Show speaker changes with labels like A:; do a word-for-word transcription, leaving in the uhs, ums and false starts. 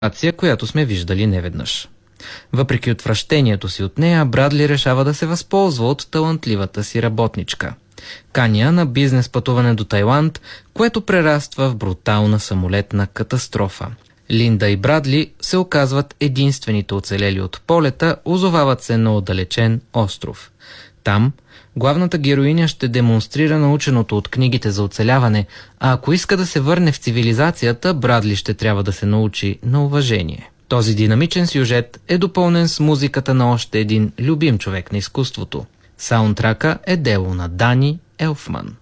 A: ситуация, която сме виждали неведнъж. Въпреки отвращението си от нея, Брадли решава да се възползва от талантливата си работничка. Кани я на бизнес пътуване до Тайланд, което прераства в брутална самолетна катастрофа. Линда и Брадли се оказват единствените оцелели от полета, озовават се на отдалечен остров. Там главната героиня ще демонстрира наученото от книгите за оцеляване, а ако иска да се върне в цивилизацията, Брадли ще трябва да се научи на уважение. Този динамичен сюжет е допълнен с музиката на още един любим човек на изкуството. Саундтрака е дело на Дани Елфман.